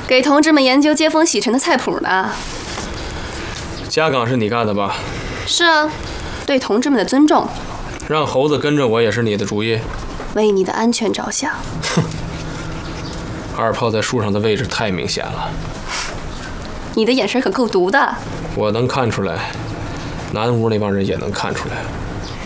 给同志们研究接风洗尘的菜谱呢。 家岗是你干的吧？ 是啊，对同志们的尊重。 让猴子跟着我也是你的主意。 为你的安全着想。 哼，二炮在树上的位置太明显了。 你的眼神可够毒的。 我能看出来，南屋那帮人也能看出来。